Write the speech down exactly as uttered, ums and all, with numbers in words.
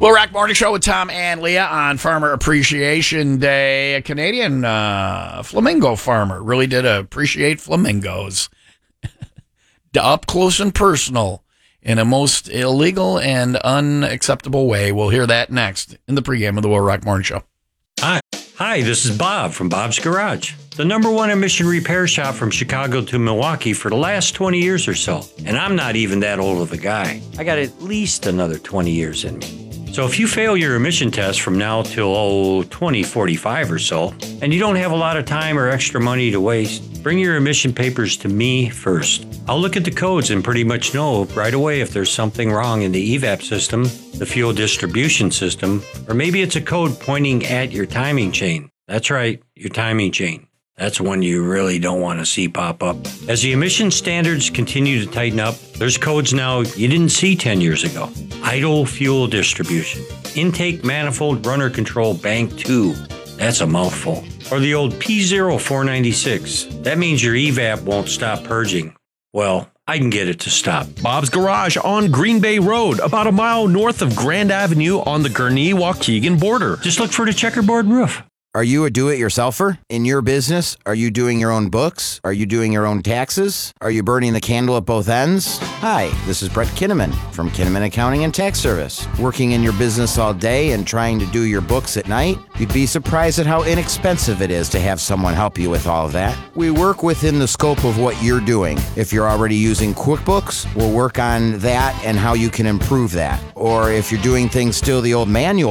Will Rock Morning Show with Tom and Leah on Farmer Appreciation Day. A Canadian uh, flamingo farmer really did appreciate flamingos. Up close and personal in a most illegal and unacceptable way. We'll hear that next in the pregame of the Will Rock Morning Show. Hi. Hi, this is Bob from Bob's Garage, the number one emission repair shop from Chicago to Milwaukee for the last twenty years or so. And I'm not even that old of a guy. I got at least another twenty years in me. So if you fail your emission test from now till, oh, twenty forty-five or so, and you don't have a lot of time or extra money to waste, bring your emission papers to me first. I'll look at the codes and pretty much know right away if there's something wrong in the E V A P system, the fuel distribution system, or maybe it's a code pointing at your timing chain. That's right, your timing chain. That's one you really don't want to see pop up. As the emission standards continue to tighten up, there's codes now you didn't see ten years ago. Idle fuel distribution, intake manifold runner control bank two. That's a mouthful. Or the old P zero four ninety-six. That means your E V A P won't stop purging. Well, I can get it to stop. Bob's Garage on Green Bay Road, about a mile north of Grand Avenue on the Gurnee-Waukegan border. Just look for the checkerboard roof. Are you a do-it-yourselfer? In your business, are you doing your own books? Are you doing your own taxes? Are you burning the candle at both ends? Hi, this is Brett Kinnaman from Kinnaman Accounting and Tax Service. Working in your business all day and trying to do your books at night? You'd be surprised at how inexpensive it is to have someone help you with all of that. We work within the scope of what you're doing. If you're already using QuickBooks, we'll work on that and how you can improve that. Or if you're doing things still the old manual